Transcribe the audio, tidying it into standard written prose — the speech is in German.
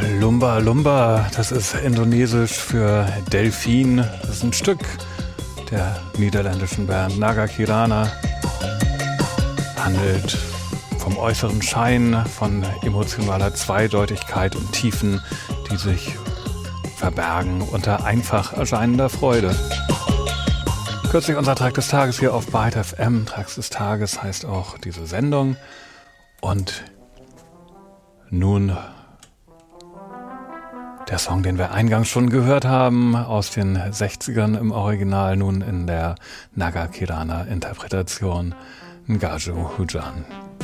Lumba Lumba, das ist indonesisch für Delfin. Das ist ein Stück der niederländischen Band Naga Kirana. Handelt vom äußeren Schein, von emotionaler Zweideutigkeit und Tiefen, die sich verbergen unter einfach erscheinender Freude. Kürzlich unser Trag des Tages hier auf Byte FM. Trag des Tages heißt auch diese Sendung. Und nun der Song, den wir eingangs schon gehört haben, aus den 60ern im Original, nun in der Naga Kirana Interpretation, Ngaju Hujan.